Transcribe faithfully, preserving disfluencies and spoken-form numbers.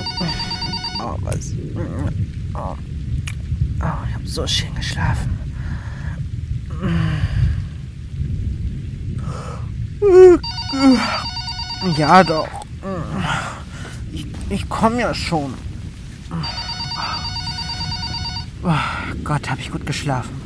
Oh, was? Oh, oh ich habe so schön geschlafen. Ja, doch. Ich, ich komme ja schon. Oh Gott, habe ich gut geschlafen.